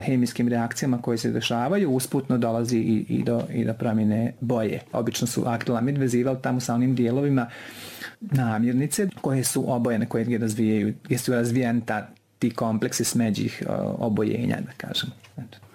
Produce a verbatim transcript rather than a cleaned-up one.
hemijskim reakcijama koje se dešavaju, usputno dolazi i, i, do, i do promjene boje. Obično su akrilamid vezivali tamo sa onim dijelovima namirnice koje su obojene, koje ga razvijaju, gdje su razvijeni ta, ti kompleksi smeđih obojenja, da kažem. Eto.